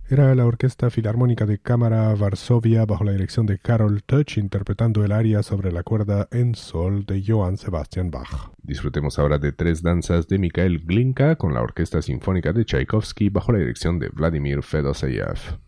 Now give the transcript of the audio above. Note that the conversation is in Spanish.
Era la Orquesta Filarmónica de Cámara Varsovia bajo la dirección de Karol Tuch interpretando el aria sobre la cuerda en sol de Johann Sebastian Bach. Disfrutemos ahora de tres danzas de Mikhail Glinka con la Orquesta Sinfónica de Tchaikovsky bajo la dirección de Vladimir Fedoseyev.